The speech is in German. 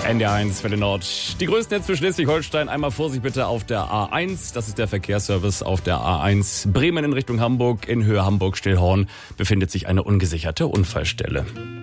NDR1 Welle Nord. Die größten Netze für Schleswig-Holstein. Einmal Vorsicht bitte auf der A1. Das ist der Verkehrsservice auf der A1 Bremen in Richtung Hamburg. In Höhe Hamburg-Stillhorn befindet sich eine ungesicherte Unfallstelle.